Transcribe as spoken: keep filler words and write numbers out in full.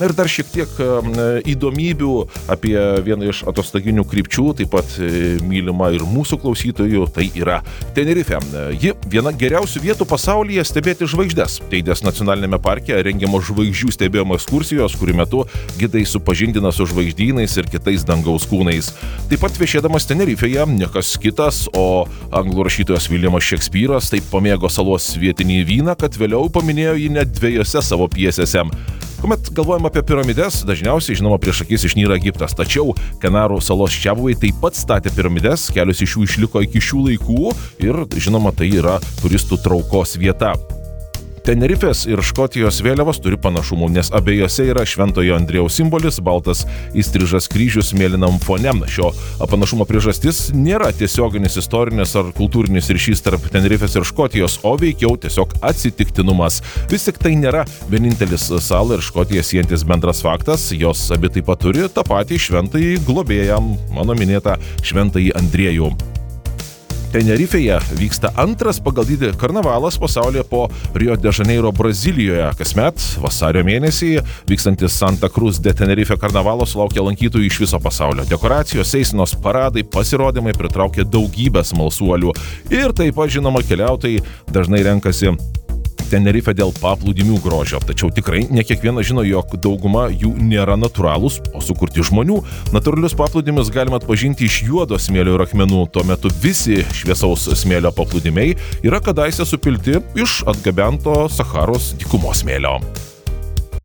Ir dar šiek tiek įdomybių apie vieną iš atostoginių krypčių, taip pat mylima ir mūsų klausytojų, tai yra Tenerifė. Ji viena geriausių vietų pasaulyje stebėti žvaigždes. Teidės nacionalinėme parke rengiamos žvaigždžių stebėjimo ekskursijos, kurių metu gidai supažindina su žvaigždynais ir kitais dangaus kūnais. Taip pat viešėdamas Tenerifėje ne kas kitas, o anglų rašytojas Viljamas Šekspyras taip pamėgo salos vietinį vyną, kad vėliau paminėjo jį net dviejose savo pjesėse. Kuomet galvojam apie piramides, dažniausiai žinoma prieš akis išnyra Egiptas, tačiau Kanarų salos čiabuvai taip pat statė piramides, kelios iš jų išliko iki šių laikų ir žinoma tai yra turistų traukos vieta. Tenerifės ir Škotijos vėliavos turi panašumų, nes abiejose yra Šventojo Andriejaus simbolis, baltas įstrižas kryžius mėlynam fone. Šio panašumo priežastis nėra tiesioginis istorinis ar kultūrinis ryšys tarp Tenerifės ir Škotijos, o veikiau tiesiog atsitiktinumas. Vis tik tai nėra vienintelis salą ir Škotiją siejantis bendras faktas, jos abi taip pat turi tą patį šventąjį globėją, mano minėtą Šventąjį Andriejų. Tenerifėje vyksta antras pagal dydį karnavalas pasaulyje po Rio de Janeiro, Brazilijoje. Kasmet vasario mėnesį vykstantis Santa Cruz de Tenerife karnavalo sulaukia lankytojų iš viso pasaulio. Dekoracijos, eisenos, paradai, pasirodymai pritraukia daugybę smalsuolių. Ir taip pat žinoma keliautojai dažnai renkasi Tenerifę dėl paplūdimių grožio, tačiau tikrai ne kiekvienas žino, jog dauguma jų nėra natūralūs, o sukurti žmonių. Natūralius paplūdimius galima atpažinti iš juodo smėlio ir akmenų, tuo metu visi šviesaus smėlio paplūdimiai yra kadaise supilti iš atgabento Sacharos dykumos smėlio.